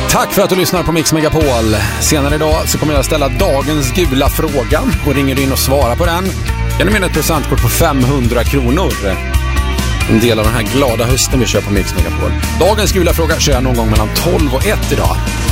Tack för att du lyssnar på Mix Megapol. Senare idag så kommer jag ställa dagens gula fråga. Och ringer du in och svarar på den kan du vinna ett presentkort på 500 kronor. En del av den här glada hösten vi kör på Mix Megapol. Dagens gula fråga kör jag någon gång mellan 12 och 1 idag.